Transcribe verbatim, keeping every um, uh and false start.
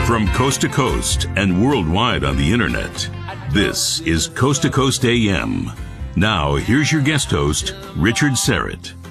From coast to coast and worldwide on the internet, this is Coast to Coast A M. Now, here's your guest host, Richard Syrett.